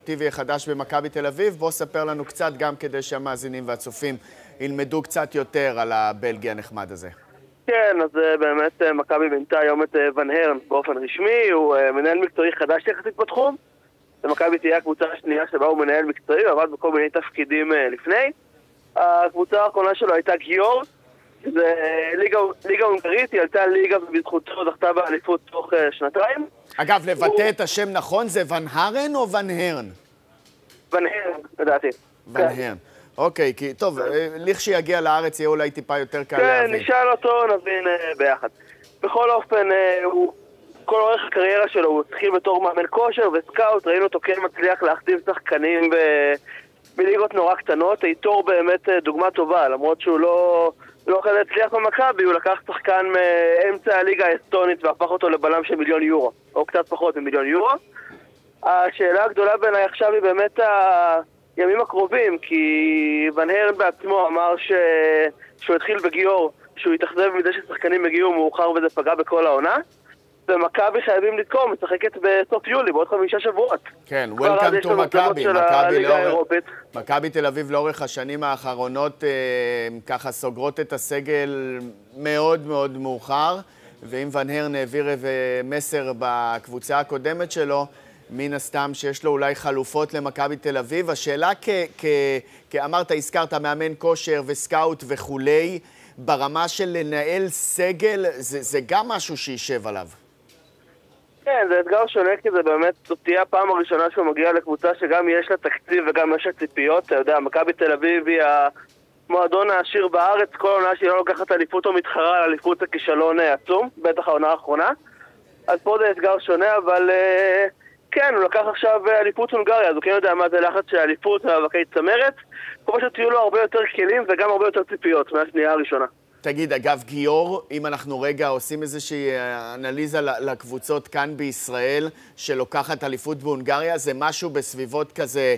טבעי החדש במכבי תל אביב. בוא ספר לנו קצת גם כדי שהמאזינים והצופים ילמדו קצת יותר על הבלגי הנחמד הזה. כן, אז באמת מכבי בינתה היום את ון הרן באופן רשמי, הוא מנהל מקצועי חדש יחסית בתחום. ומכבי תהיה הקבוצה השנייה שבה הוא מנהל מקצועי, עבד בכל מיני תפקידים לפני. הקבוצה האחרונה שלו הייתה גיור, זה ליגה הונגרית, היא עלתה ליגה ובזכותו זכתה באליפות תוך שנתיים. אגב, לבטא את השם נכון, זה ון הרן או ון הרן? ון הרן, לדעתי. ון הרן. אוקיי, כי טוב, לכשיגיע לארץ יהיה אולי טיפה יותר קל להבין. כן, להבין. נשאל אותו, נבין ביחד. בכל אופן, כל אורך הקריירה שלו הוא התחיל בתור מאמן כושר וסקאוט, ראינו אותו כן מצליח להחתים שחקנים בליגות נורא קטנות, איתור באמת דוגמה טובה, למרות שהוא לא כזה הצליח במכבי, הוא לקח שחקן מאמצע הליגה האסטונית והפך אותו לבלם של $1,000,000, או קצת פחות מ$1,000,000. השאלה הגדולה בעיניי עכשיו היא באמת הימים הקרובים, כי ון הרן בעצמו אמר שהוא התחיל בגיור, שהוא התאכזב מזה ששחקנים הגיעו מאוחר וזה פגע בכל העונה, ומכבי חייבים לתקום, משחקת בסוף יולי, בעוד 5 שבועות. כן, Welcome to מכבי. מכבי תל אביב לאורך השנים האחרונות ככה סוגרות את הסגל מאוד מאוד מאוחר, ואם ון הרן העביר מסר בקבוצה הקודמת שלו, מן הסתם שיש לו אולי חלופות למכבי תל אביב. השאלה אמרת, הזכרת מאמן כושר וסקאוט וכולי, ברמה של לנהל סגל, זה גם משהו שישב עליו. כן, זה אתגר שונה, כי זה באמת, זאת תהיה הפעם הראשונה שהוא מגיע לקבוצה שגם יש לה תקציב וגם יש לה ציפיות. אתה יודע, מכבי תל אביב היא המועדון העשיר בארץ, כל העונה שהיא לא לוקחת אליפות או מתחרה על אליפות הכישלון עצום, בטח העונה האחרונה. אז פה זה אתגר שונה, אבל כן, הוא לקח עכשיו אליפות הונגריה, אז הוא כן יודע מה זה לחץ של אליפות מאבקי צמרת. כמו שתהיו לו הרבה יותר כלים וגם הרבה יותר ציפיות מהשנייה הראשונה. תגיד, אגב, גיור, אם אנחנו רגע עושים איזושהי אנליזה לקבוצות כאן בישראל שלוקחת אליפות בהונגריה, זה משהו בסביבות כזה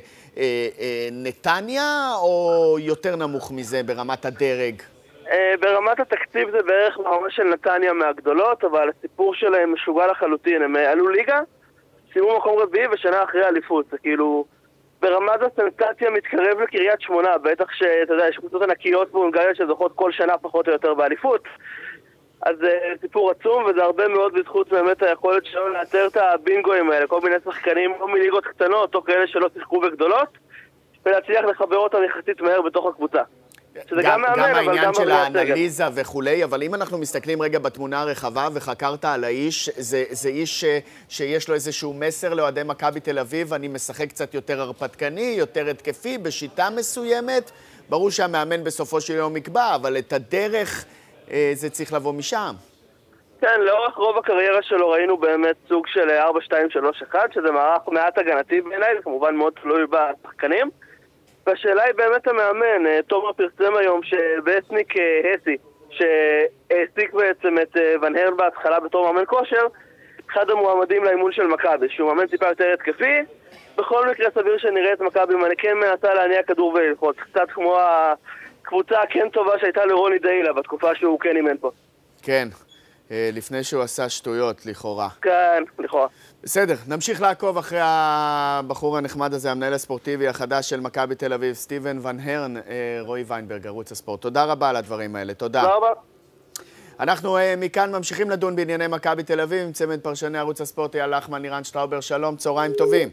נתניה או יותר נמוך מזה ברמת הדרג? ברמת התקציב זה בערך ממש של נתניה מהגדולות, אבל הסיפור שלהם משוגע לחלוטין. הם עלו ליגה, סיימו מקום רביעי ושנה אחרי אליפות. זה כאילו, ברמת הסנסציה מתקרב לקריית שמונה, בטח שאתה יודע, יש קבוצות ענקיות בהונגריה שזוכות כל שנה פחות או יותר באליפות. אז זה סיפור עצום, וזה הרבה מאוד בזכות באמת היכולת שלנו לאתר את הבינגויים האלה, כל מיני שחקנים או מליגות קטנות או כאלה שלא שיחקו בגדולות, ולהצליח לחבר אותם יחסית מהר בתוך הקבוצה. גם העניין של האנליזה וכולי, אבל אם אנחנו מסתכלים רגע בתמונה הרחבה וחקרת על האיש, זה איש שיש לו איזשהו מסר לאוהדי מכבי תל אביב, אני משחק קצת יותר הרפתקני, יותר התקפי, בשיטה מסוימת. ברור שהמאמן בסופו של יום יקבע, אבל את הדרך זה צריך לבוא משם. כן, לאורך רוב הקריירה שלו ראינו באמת סוג של 4-2-3-1, שזה מערך מעט הגנתי בעיניי, זה כמובן מאוד תלוי בשחקנים. והשאלה היא באמת המאמן. תומר פרסם היום שבסניק הסי, שהעסיק בעצם את ון הרן בהתחלה בתור מאמן כושר, אחד המועמדים לאימון של מכבי, שהוא מאמן טיפה יותר התקפי. בכל מקרה סביר שנראה את מכבי כן מנסה להניע כדור וללחוץ, קצת כמו הקבוצה הכן טובה שהייתה לרוני דיילה בתקופה שהוא כן אימן פה. כן, לפני שהוא עשה שטויות, לכאורה. כן, לכאורה. בסדר, נמשיך לעקוב אחרי הבחור הנחמד הזה, המנהל הספורטיבי החדש של מכבי תל אביב, סטיבן ון הרן. רועי ויינברג, ערוץ הספורט. תודה רבה על הדברים האלה, תודה. תודה רבה. אנחנו מכאן ממשיכים לדון בענייני מכבי תל אביב, עם צמד פרשני ערוץ הספורט, אייל לחמן, נירן שטראובר, שלום, צהריים טובים.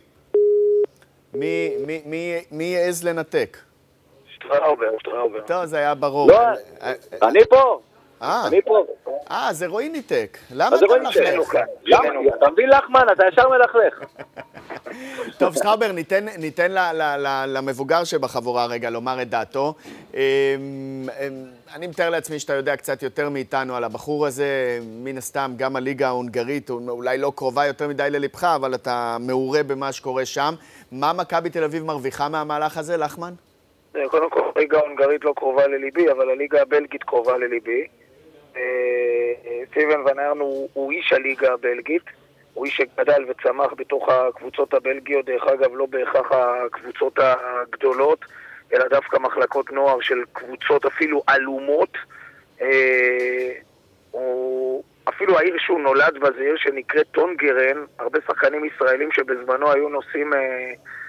מי יעז לנתק? שטראובר. טוב, זה היה ברור. לא, אני פה. אני פה. זה רועי ניתק. למה אתה מלכלך? אתה מבין לחמן, אתה ישר מלכלך. טוב, שטראובר, ניתן למבוגר שבחבורה רגע לומר את דעתו. אני מתאר לעצמי שאתה יודע קצת יותר מאיתנו על הבחור הזה, מן הסתם גם הליגה ההונגרית, אולי לא קרובה יותר מדי ללבך, אבל אתה מעורה במה שקורה שם. מה מכבי תל אביב מרוויחה מהמהלך הזה, לחמן? קודם כל, הליגה ההונגרית לא קרובה לליבי, אבל הליגה הבלגית קרובה לליבי. סטיבן ון הרן הוא איש הליגה הבלגית, הוא איש שגדל וצמח בתוך הקבוצות הבלגיות, דרך אגב לא בהכרח הקבוצות הגדולות, אלא דווקא מחלקות נוער של קבוצות אפילו אלומות. אפילו העיר שהוא נולד בה זה עיר שנקראת טונגרן, הרבה שחקנים ישראלים שבזמנו היו נוסעים